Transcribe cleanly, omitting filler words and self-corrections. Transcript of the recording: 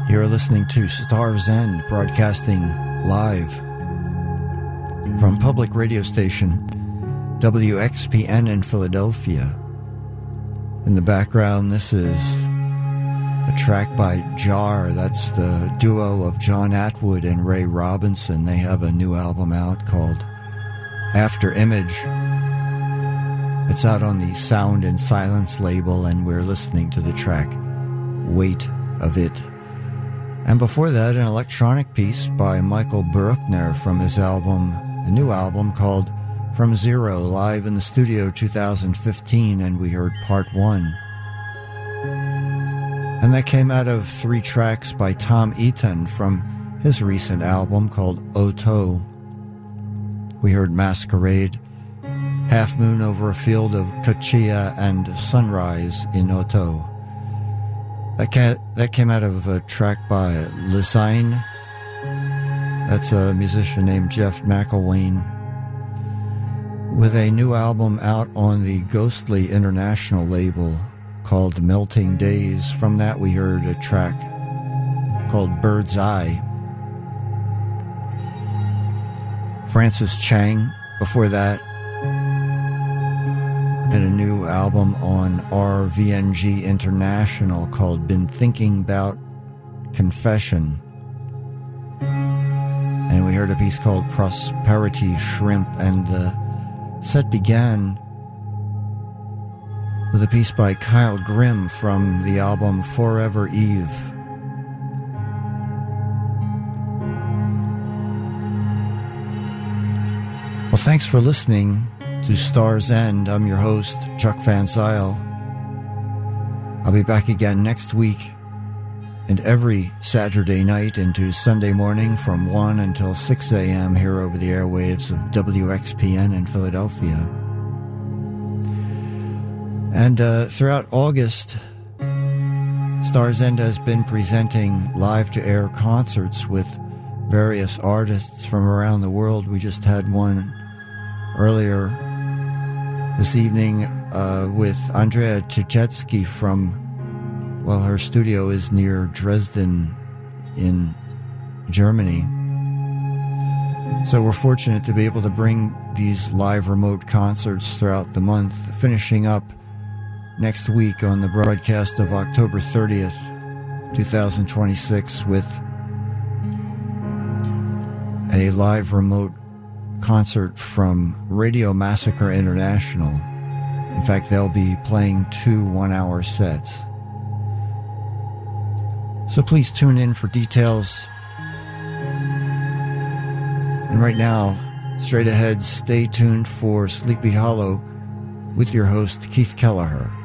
You're listening to Star's End, broadcasting live from public radio station WXPN in Philadelphia. In the background, this is a track by Jar. That's the duo of John Atwood and Ray Robinson. They have a new album out called After Image. It's out on the Sound and Silence label, and we're listening to the track Weight of It. And before that, an electronic piece by Michael Bruckner from his album, a new album called From Zero, live in the studio 2015, and we heard part 1. And that came out of 3 tracks by Tom Eaton from his recent album called Oto. We heard Masquerade, Half Moon Over a Field of Kachia, and Sunrise in Oto. That came out of a track by Lisine. That's a musician named Jeff McElwain, with a new album out on the Ghostly International label called Melting Days. From that we heard a track called Bird's Eye. Francis Chang before that, and a new album on RVNG International called Been Thinking About Confession. And we heard a piece called Prosperity Shrimp, and the set began with a piece by Kyle Grimm from the album Forever Eve. Well, thanks for listening to Star's End. I'm your host, Chuck Van Zyl. I'll be back again next week and every Saturday night into Sunday morning from 1 until 6 a.m. here over the airwaves of WXPN in Philadelphia. And throughout August, Star's End has been presenting live-to-air concerts with various artists from around the world. We just had one earlier this evening with Andrea Tchetsky from, well, her studio is near Dresden in Germany. So we're fortunate to be able to bring these live remote concerts throughout the month, finishing up next week on the broadcast of October 30th, 2026 with a live remote concert from Radio Massacre International. In fact, they'll be playing 2 one-hour sets. So please tune in for details. And right now, straight ahead, stay tuned for Sleepy Hollow with your host, Keith Kelleher.